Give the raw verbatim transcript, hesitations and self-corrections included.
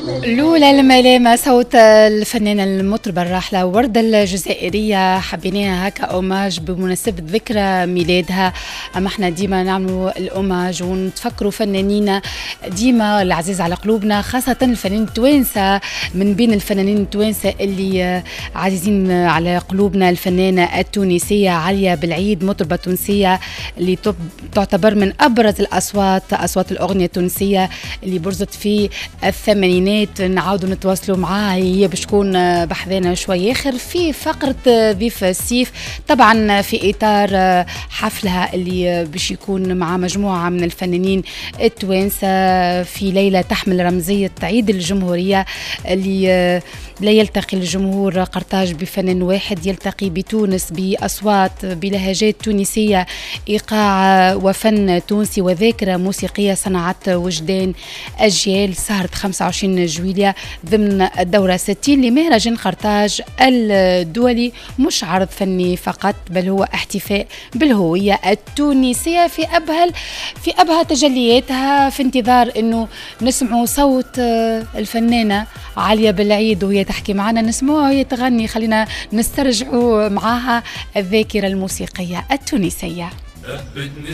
لولا الملامة صوت الفنانة المطربة الراحلة وردة الجزائرية، حبيناها هكا أوماج بمناسبة ذكرى ميلادها. أما احنا ديما نعملوا الأوماج ونتفكروا فنانين ديما العزيز على قلوبنا، خاصة الفنانين التوانسة. من بين الفنانين التوانسة اللي عزيزين على قلوبنا الفنانة التونسية عليا بالعيد، مطربة تونسية اللي تعتبر من أبرز الأصوات أصوات الأغنية التونسية اللي برزت في الثمانينات. نعاودوا نتواصلوا معاها، هي باش تكون بحذانا شوي اخر في فقره ضيف السيف، طبعا في اطار حفلها اللي باش يكون مع مجموعه من الفنانين التوانسه في ليله تحمل رمزيه عيد الجمهوريه، اللي لا يلتقي الجمهور قرطاج بفنان واحد، يلتقي بتونس باصوات بلهجات تونسيه، ايقاع وفن تونسي وذاكره موسيقيه صنعت وجدان اجيال. سهره خمسة وعشرين جويلية ضمن الدورة ستين لمهرجان قرطاج الدولي، مش عرض فني فقط بل هو احتفاء بالهوية التونسية في أبهى في أبهى تجلياتها، في انتظار أنه نسمعوا صوت الفنانة عليا بالعيد وهي تحكي معنا، نسمعوها وهي تغني، خلينا نسترجعوا معها الذاكرة الموسيقية التونسية.